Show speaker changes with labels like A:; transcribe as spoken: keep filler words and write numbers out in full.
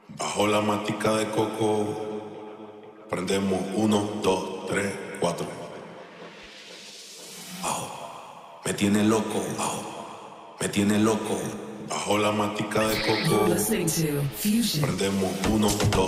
A: Bajo la matica de coco, prendemos uno, dos, tres, cuatro. Ajo, me tiene loco, ajo, me tiene loco. Bajo la matica de coco, prendemos uno, dos.